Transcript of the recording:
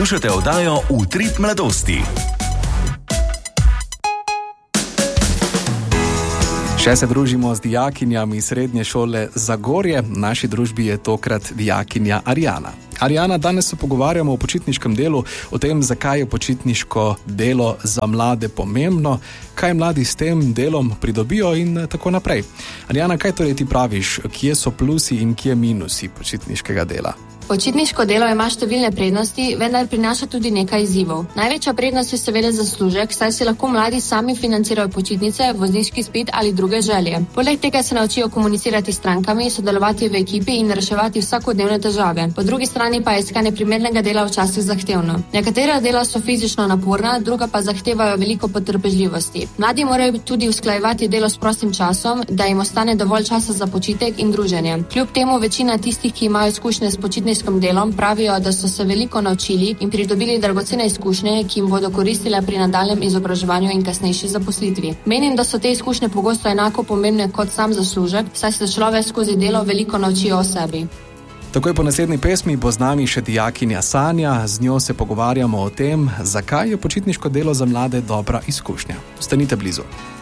Poslušate oddajo Utrip mladosti. Še se družimo z dijakinjami srednje šole Zagorje. V naši družbi je tokrat dijakinja Arjana. Arjana, danes se pogovarjamo o počitniškem delu, o tem, zakaj je počitniško delo za mlade pomembno, kaj mladi s tem delom pridobijo in tako naprej. Arjana, kaj torej ti praviš, kje so plusi in kje minusi počitniškega dela? Počitniško delo ima številne prednosti, vendar prinaša tudi nekaj izzivov. Največja prednost je seveda zaslužek, saj si lahko mladi sami financirajo počitnice, vozniški izpit ali druge želje. Poleg tega se naučijo komunicirati s strankami, sodelovati v ekipi in reševati vsakodnevne težave. Po drugi strani pa je iskanje primernega dela včasih zahtevno. Nekatera dela so fizično naporna, druga pa zahtevajo veliko potrpežljivosti. Mladi morajo tudi usklajevati delo s prostim časom, da jim ostane dovolj časa za počitek in druženje. Kljub temu večina tistih, ki imajo izkušnje s počitniškim delom, pravijo, da so se veliko naučili in pridobili dragocene izkušnje, ki jim bodo koristile pri nadaljnjem izobraževanju in kasnejši zaposlitvi. Menim, da so te izkušnje pogosto enako pomembne kot sam zaslužek, saj se človek skozi delo veliko naučijo o sebi. Takoj po naslednji pesmi bo z nami še dijakinja Sanja, z njo se pogovarjamo o tem, zakaj je počitniško delo za mlade dobra izkušnja. Ostanite blizu.